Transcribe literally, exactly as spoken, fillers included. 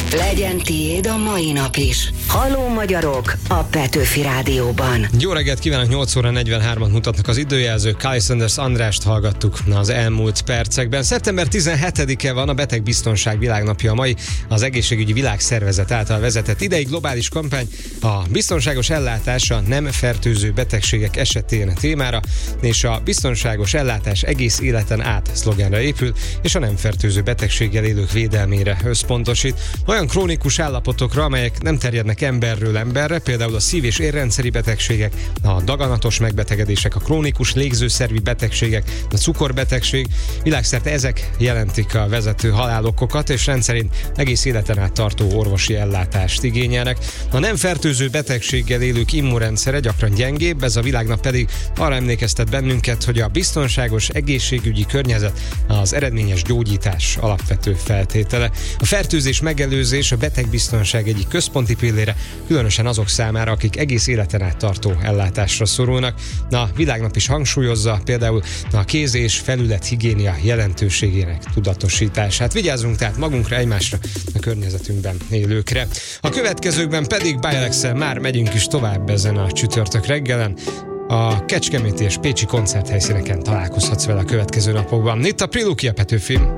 Legyen tiéd a mai nap is. Halló magyarok a Petőfi Rádióban. Jó reggelt kívánok, nyolc óra negyvenhárom mutatnak az időjelzők. Kyle Sanders Andrást hallgattuk az elmúlt percekben. szeptember tizenhetedike van, a Betegbiztonság Világnapja a mai. Az Egészségügyi Világszervezet által vezetett idei globális kampány a biztonságos ellátás a nem fertőző betegségek esetén témára, és a biztonságos ellátás egész életen át szlogenre épül, és a nem fertőző betegséggel élők védelmére összpontosít. Olyan krónikus állapotokra, amelyek nem terjednek emberről emberre, például a szív- és érrendszeri betegségek, a daganatos megbetegedések, a krónikus légzőszervi betegségek, a cukorbetegség. Világszerte ezek jelentik a vezető halálokokat, és rendszerint egész életen át tartó orvosi ellátást igényelnek. A nem fertőző betegséggel élők immunrendszere gyakran gyengébb, ez a világnap pedig arra emlékeztet bennünket, hogy a biztonságos egészségügyi környezet az eredményes gyógyítás alapvető feltétele. A fertőzés megelőzés a betegbiztonság egyik központi pillére, különösen azok számára, akik egész életen át tartó ellátásra szorulnak. A világnap is hangsúlyozza például a kéz- és felülethigiénia jelentőségének tudatosítását. Vigyázzunk tehát magunkra, egymásra, a környezetünkben élőkre. A következőkben pedig Bialex-el már megyünk is tovább ezen a csütörtök reggelen. A kecskeméti és pécsi koncerthelyszíneken találkozhatsz vele a következő napokban. Itt a Priluki, a Petőfi.